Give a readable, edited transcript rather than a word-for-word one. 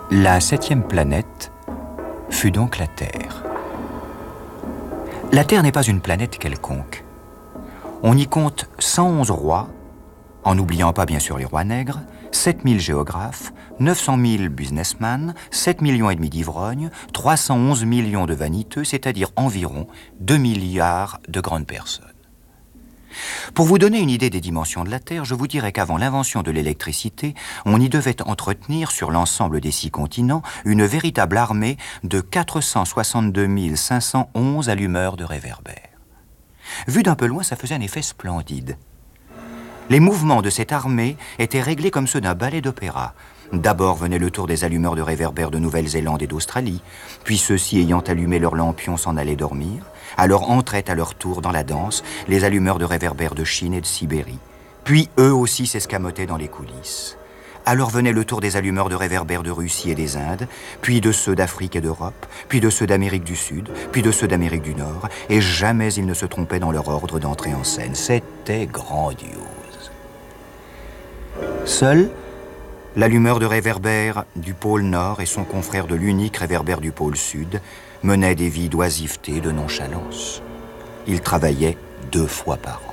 La 7e planète fut donc la Terre. La Terre n'est pas une planète quelconque. On y compte 111 rois, en n'oubliant pas bien sûr les rois nègres, 7000 géographes, 900 000 businessmen, 7,5 millions d'ivrognes, 311 millions de vaniteux, c'est-à-dire environ 2 milliards de grandes personnes. Pour vous donner une idée des dimensions de la Terre, je vous dirais qu'avant l'invention de l'électricité, on y devait entretenir sur l'ensemble des 6 continents une véritable armée de 462 511 allumeurs de réverbères. Vu d'un peu loin, ça faisait un effet splendide. Les mouvements de cette armée étaient réglés comme ceux d'un ballet d'opéra. D'abord venait le tour des allumeurs de réverbères de Nouvelle-Zélande et d'Australie, puis ceux-ci ayant allumé leurs lampions s'en allaient dormir, alors entraient à leur tour dans la danse les allumeurs de réverbères de Chine et de Sibérie. Puis eux aussi s'escamotaient dans les coulisses. Alors venait le tour des allumeurs de réverbères de Russie et des Indes, puis de ceux d'Afrique et d'Europe, puis de ceux d'Amérique du Sud, puis de ceux d'Amérique du Nord, et jamais ils ne se trompaient dans leur ordre d'entrée en scène. C'était grandiose. Seul, l'allumeur de réverbère du pôle Nord et son confrère de l'unique réverbère du pôle Sud menaient des vies d'oisiveté et de nonchalance. Ils travaillaient 2 fois par an.